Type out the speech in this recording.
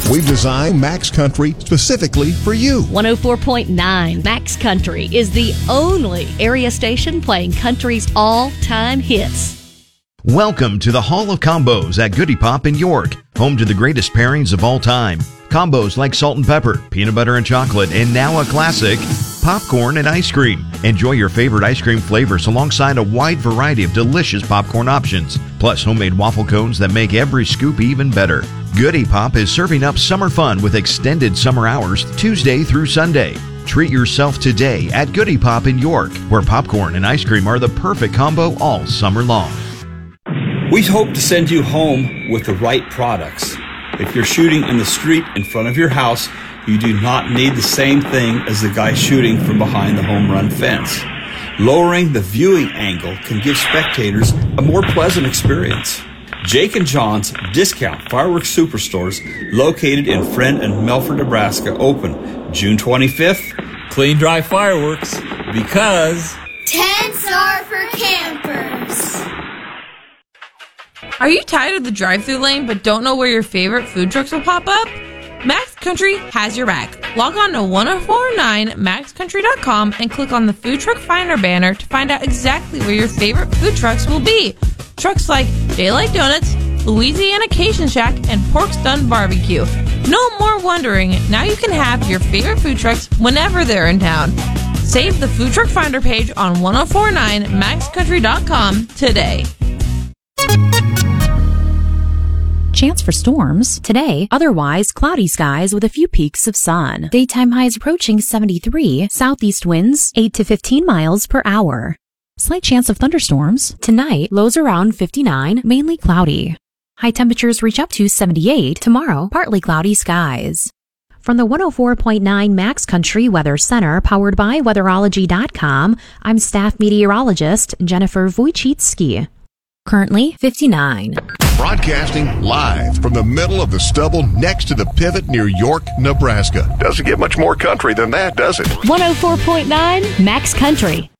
We've designed Max Country specifically for you. 104.9 Max Country is the only area station playing country's all-time hits. Welcome to the Hall of Combos at Goody Pop in York, home to the greatest pairings of all time. Combos like salt and pepper, peanut butter and chocolate, and now a classic, popcorn and ice cream. Enjoy your favorite ice cream flavors alongside a wide variety of delicious popcorn options, plus homemade waffle cones that make every scoop even better. Goody Pop is serving up summer fun with extended summer hours Tuesday through Sunday. Treat yourself today at Goody Pop in York, where popcorn and ice cream are the perfect combo all summer long. We hope to send you home with the right products. If you're shooting in the street in front of your house, you do not need the same thing as the guy shooting from behind the home run fence. Lowering the viewing angle can give spectators a more pleasant experience. Jake and John's Discount Fireworks Superstores, located in Friend and Melford, Nebraska, open June 25th. Clean, dry fireworks, because tents are for campers. Are you tired of the drive-thru lane but don't know where your favorite food trucks will pop up? Max Country has your back. Log on to 1049maxcountry.com and click on the Food Truck Finder banner to find out exactly where your favorite food trucks will be. Trucks like Daylight Donuts, Louisiana Cajun Shack, and Pork's Done Barbecue. No more wondering. Now you can have your favorite food trucks whenever they're in town. Save the Food Truck Finder page on 1049maxcountry.com today. Chance for storms. Today, otherwise cloudy skies with a few peaks of sun. Daytime highs approaching 73. Southeast winds 8 to 15 miles per hour. Slight chance of thunderstorms. Tonight, lows around 59, mainly cloudy. High temperatures reach up to 78. Tomorrow, partly cloudy skies. From the 104.9 Max Country Weather Center, powered by Weatherology.com, I'm staff meteorologist Jennifer Wojcicki. Currently 59. Broadcasting live from the middle of the stubble next to the pivot near York, Nebraska. Doesn't get much more country than that, does it? 104.9 Max Country.